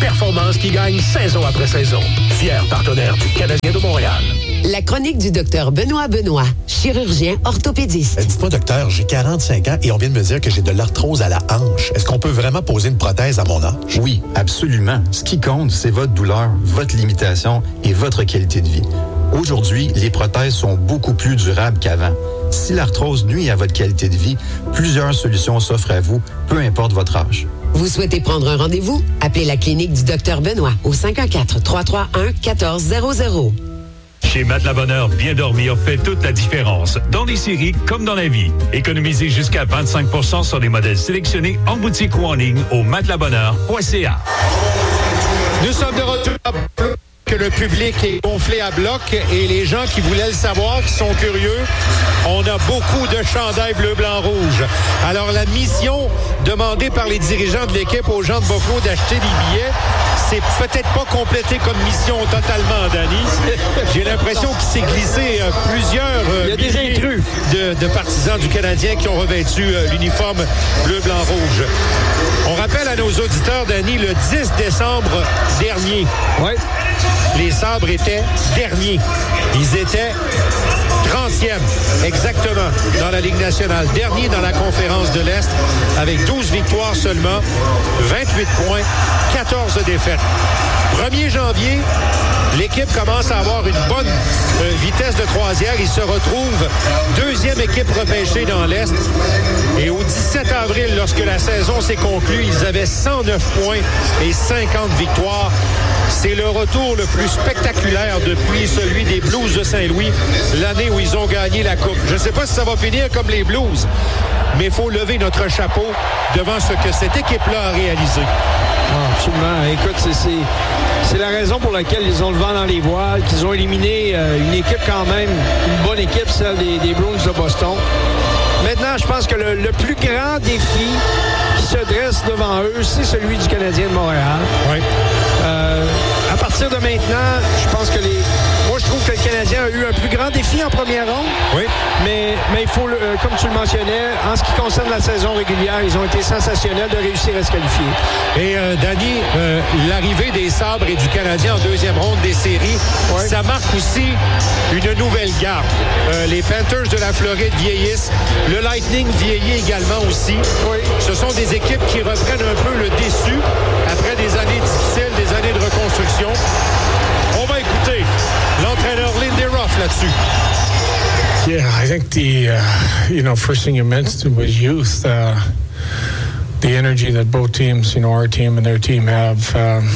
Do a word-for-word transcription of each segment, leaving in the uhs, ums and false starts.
performance qui gagne saison après saison. Fier partenaire du Canadien de Montréal. La chronique du docteur Benoît Benoît, chirurgien orthopédiste. Euh, dites-moi, docteur, j'ai quarante-cinq ans et on vient de me dire que j'ai de l'arthrose à la hanche. Est-ce qu'on peut vraiment poser une prothèse à mon âge? Oui, absolument. Ce qui compte, c'est votre douleur, votre limitation et votre qualité de vie. Aujourd'hui, les prothèses sont beaucoup plus durables qu'avant. Si l'arthrose nuit à votre qualité de vie, plusieurs solutions s'offrent à vous, peu importe votre âge. Vous souhaitez prendre un rendez-vous? Appelez la clinique du docteur Benoît au cinq un quatre, trois trois un, un quatre zéro zéro. Chez Matelas Bonheur, bien dormir fait toute la différence, dans les séries comme dans la vie. Économisez jusqu'à vingt-cinq pour cent sur des modèles sélectionnés en boutique ou en ligne au matelas bonheur point c a. Nous sommes de retour à que le public est gonflé à bloc et les gens qui voulaient le savoir, qui sont curieux, on a beaucoup de chandails bleu, blanc, rouge. Alors la mission demandée par les dirigeants de l'équipe aux gens de Buffalo d'acheter des billets, c'est peut-être pas complété comme mission totalement, Danny. J'ai l'impression qu'il s'est glissé euh, plusieurs euh, Il y a des intrus de, de partisans du Canadien qui ont revêtu euh, l'uniforme bleu, blanc, rouge. On rappelle à nos auditeurs, Danny, le dix décembre dernier. Oui. Les Sabres étaient derniers. Ils étaient trentième, exactement, dans la Ligue nationale. Dernier dans la conférence de l'Est, avec douze victoires seulement, vingt-huit points, quatorze défaites. premier janvier, l'équipe commence à avoir une bonne euh, vitesse de croisière. Il se retrouve deuxième équipe repêchée dans l'Est. Et au dix-sept avril, lorsque la saison s'est conclue, ils avaient cent neuf points et cinquante victoires. C'est le retour le plus spectaculaire depuis celui des Blues de Saint-Louis, l'année où ils ont gagné la Coupe. Je ne sais pas si ça va finir comme les Blues, mais il faut lever notre chapeau devant ce que cette équipe-là a réalisé. Ah, absolument. Écoute, c'est, c'est, c'est la raison pour laquelle ils ont le vent dans les voiles, qu'ils ont éliminé euh, une équipe quand même, une bonne équipe, celle des, des Bruins de Boston. Maintenant, je pense que le, le plus grand défi qui se dresse devant eux, c'est celui du Canadien de Montréal. Oui. Euh, à partir de maintenant, je pense que les... Moi, je trouve que le Canadien a eu un plus grand défi en première ronde. Oui. Mais, mais il faut, le, euh, comme tu le mentionnais, en ce qui concerne la saison régulière, ils ont été sensationnels de réussir à se qualifier. Et euh, Danny, euh, l'arrivée des Sabres et du Canadien en deuxième ronde des séries, ouais. Ça marque aussi une nouvelle garde. Euh, les Panthers de la Floride vieillissent. Le Lightning vieillit également aussi. Oui. Ce sont des équipes qui reprennent un peu le déçu après des années difficiles, des années de reconstruction. On va écouter l'entraîneur Lindy Ruff là-dessus. Yeah, I think the, uh, you know, first thing you mentioned was youth. Uh, the energy that both teams, you know, our team and their team have, um,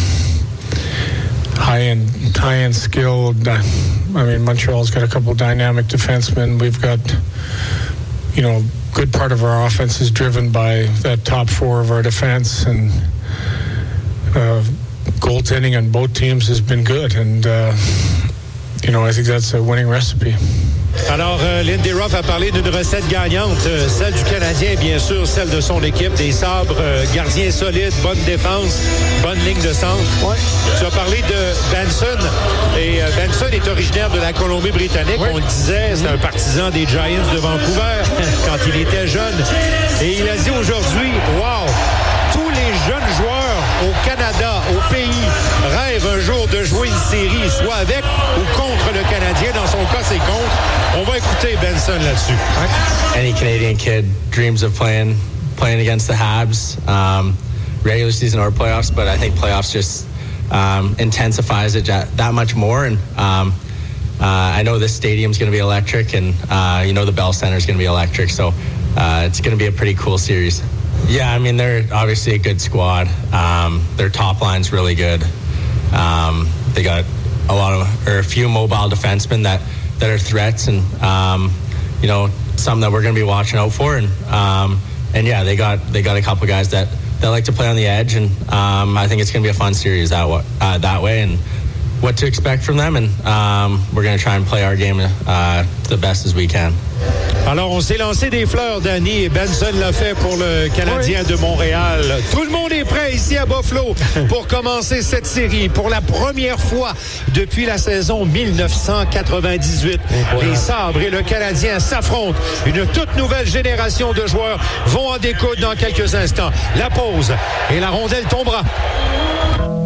high-end, high-end skill. I mean, Montreal's got a couple dynamic defensemen. We've got, you know, good part of our offense is driven by that top four of our defense, and uh, goaltending on both teams has been good, and uh, you know, I think that's a winning recipe. Alors, euh, Lindy Ruff a parlé d'une recette gagnante, euh, celle du Canadien, bien sûr, celle de son équipe, des Sabres, euh, gardien solide, bonne défense, bonne ligne de centre. Ouais. Tu as parlé de Benson, et euh, Benson est originaire de la Colombie-Britannique. Ouais. On le disait, c'est un partisan des Giants de Vancouver quand il était jeune. Et il a dit aujourd'hui, wow, tous les jeunes joueurs au Canada, au pays, rêvent un jour de jouer une série, soit avec ou contre le Canadien. Dans son cas, c'est contre. On va écouter Benson là-dessus. Any Canadian kid dreams of playing playing against the Habs, um, regular season or playoffs, but I think playoffs just um, intensifies it that much more. And um, uh, I know this stadium's going to be electric, and uh, you know the Bell Center's going to be electric, so uh, it's going to be a pretty cool series. Yeah, I mean, they're obviously a good squad. Um, their top line's really good. Um, they got a lot of, or a few mobile defensemen that, that are threats, and, um, you know, some that we're going to be watching out for. And, um, and yeah, they got, they got a couple guys that, that like to play on the edge, and um, I think it's going to be a fun series that, uh, that way, and what to expect from them. And um, we're going to try and play our game uh, the best as we can. Alors, on s'est lancé des fleurs, Danny, et Benson l'a fait pour le Canadien oui. de Montréal. Tout le monde est prêt ici à Buffalo pour commencer cette série. Pour la première fois depuis la saison dix-neuf cent quatre-vingt-dix-huit, oui. les Sabres et le Canadien s'affrontent. Une toute nouvelle génération de joueurs vont en découdre dans quelques instants. La pause et la rondelle tombera.